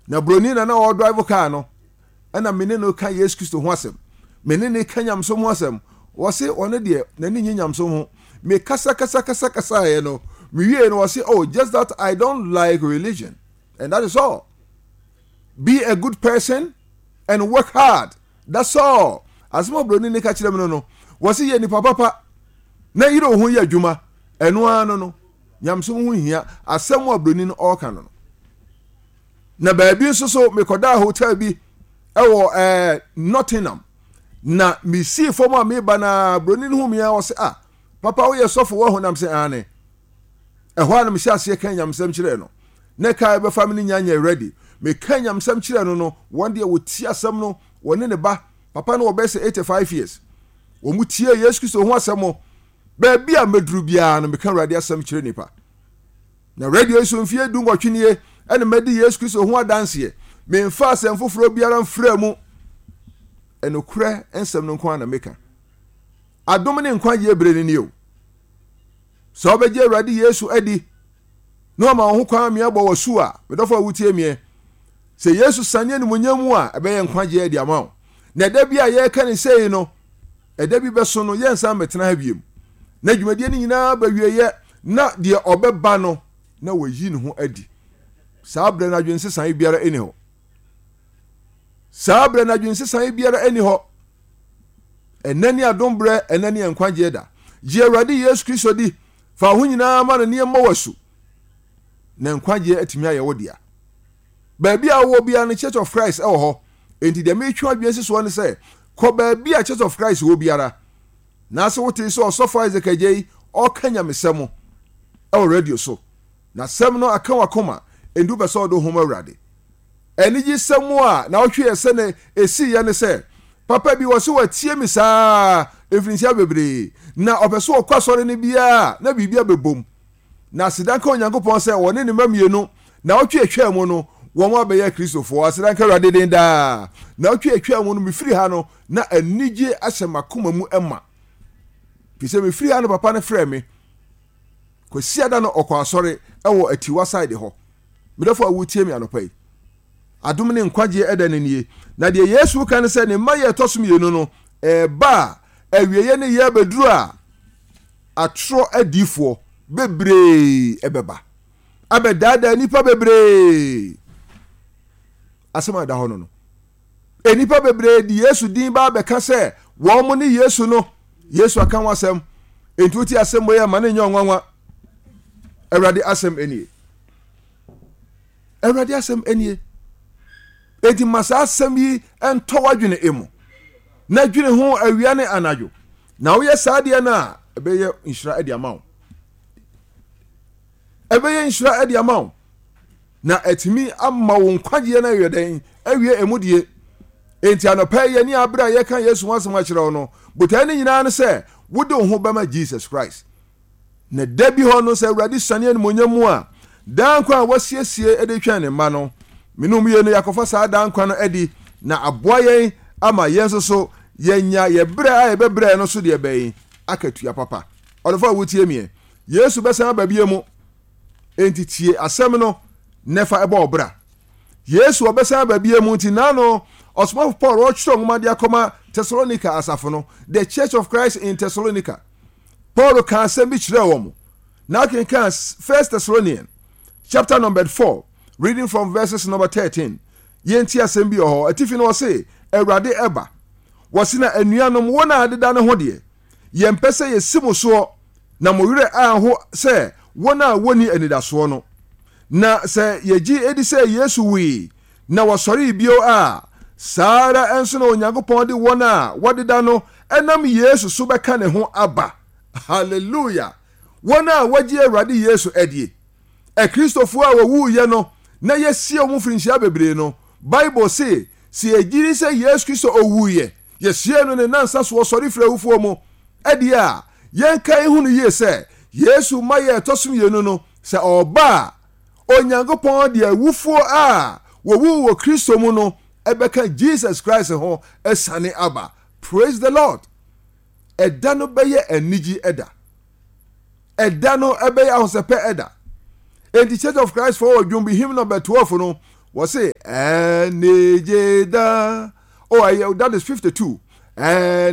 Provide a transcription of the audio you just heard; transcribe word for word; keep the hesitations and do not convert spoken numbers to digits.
na broni na na o drive car no ana mene no ka Yesu Kristo ho asem mene ne ka nyamso ho asem wo se one de na ni nyamso ho me kasa kasa kasa kasa ye no me wie no wo se oh just that I don't like religion and that is all. Be a good person and work hard, that's all. As mo broni ne ka kire me no no wo se ye ni papa na yiro ho ye adwuma eno ano no nyamso ho hia asem wa broni no all kan no na baabi nso so mekoda hotel bi ewo eh Nottingham na mi si fom a me ba na broni no humia wo se ah papa wo ye sofo wo honam se ane ehwa na me sia se kan nyamsam kire no ne kai be family nyanya ready me kan nyamsam kire no no one day wo ti asam no woni ne ba papa no wo be se eighty-five years wo mu tie Yesu Kristo ho asam baabi a meduru bia no me kan radio asam kire nipa na radio so mfie du ngotwenie ene medi Yesu Kristo ho adanse me mfa asem foforo biara mfra mu eno kura ensem no nko na meka adom ne nkwa ye bre ni o so obeje awrade Yesu adi no ma ho kwa me abo wasu a medofo wutie mie se Yesu sane ni munyamu a ebe ye nkwa je adi ama na da bia ye ka ni sei no eda bi beso no ye nsa metena ha biem na dwumadie ni nyina ba wieye na de obeba no na wayi ne ho adi sabre na dwense san biara eni ho sabre na dwense san biara eni ho enani adombre enani enkwaje da ji awrade Yesu Kristo di fa ho nyina ma no ne ma wasu na enkwaje atimi aye wodia baabi a wo bia no Church of Christ e wo ho enti de me twa dwense so ne se ko baabi a Church of Christ wo biara na se wote so osofo Isaac Ajay o kanya mesemo e wo radio so na sem no aka wakoma endu be so do homa awrade eni ji semu a na ohwe ese ne esi ye ne se papa bi wo so watie mi saa efinsia bebre na obeso okwasore ne bia na bibia bebom na sidanka onyankopon se woni ne mamienu na ohwe ehwa mu no wo mo abeya Kristofo asidanka awrade den da na ohwe ehwa mu no mifiri ha no na anije asemakoma mu ema pise mifiri ha no papa ne frɛ me ko siada no okwasore ewo atiwa side ho medafo awutie mi anopai adom ne nkwaje edanenie na de Yesu kan se ne maye tosum yenu no e ba awieye ne ye beduru a atro adifo bebre ebeba abedada nipa bebre asema da hono no enipa bebre di Yesu din ba be ka se wo mo ne Yesu no Yesu aka wasem entuti asem boye ma ne nyonwanwa awrade asem enie awrade asem enie edi masa asem yi ento wadwene emu na dwene ho awia ne anajo na wo ye saade na ebeye inshira edi amaw ebeye inshira edi amaw na etimi amma wo nkwaje na yeden awie emudie enti anopa ye ni abra ye kan Yesu wasem a kire no botani nyina ne se wode ho bema Jesus Christ na dabi ho no se awrade sane ne monyamu a dankwa wasiesie edetwa ne ma no minum ye no yakofa saa dankwa no edi na aboyen ama yenso so yenya ye bre a ye bebre no so de bayin akatua papa olofa wutie mie Yesu besan babie mu entitie asem no nefa eba obra Yesu obesan babie mu nti nano osmo Paul o chiro ngoma de akoma Thessalonica asafo no the Church of Christ in Thessalonica Paul kan asem bi kire wo mu na kan kan First Thessalonians chapter number four reading from verses number thirteen yenti asem bi ho atifi no say awrade eba wasina anuanom wona adeda ne ho de yempese yesimo so na moyire a ho se wona woni anidaso no na se yeji edi se Yesu wi na wasori bio a sara enso na onyankopon de wona wadeda no enam Yesu so beka ne ho aba hallelujah wona waji awrade Yesu edie e Kristofo a wawu ye no na yesie omu frinhia bebre no Bible say si ejiri se Yesu Kristo owu ye yesie no ne nansa so sori frewufo mu edi a yenka ehunu ye se Yesu maye tosum ye no no se oba onyankopon de awufo a wowu wo Kristo mu no ebeka Jesus Christ ho esane aba. Praise the Lord. Eda no beye eniji eda eda no ebeye ahosepe eda. In the Church of Christ for odwumbi hymn number twelve no Wọ́n say ẹnìjẹ̀dá. Oh, that is fifty-two.